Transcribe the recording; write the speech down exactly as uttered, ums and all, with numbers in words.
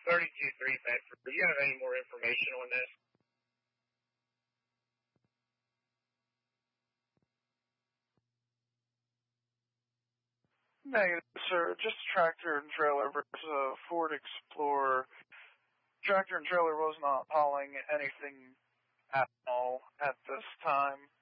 thirty-two three Bedford. Do you have any more information on this? Negative, sir. Just a tractor and trailer versus a Ford Explorer. Tractor and trailer was not hauling anything at all at this time.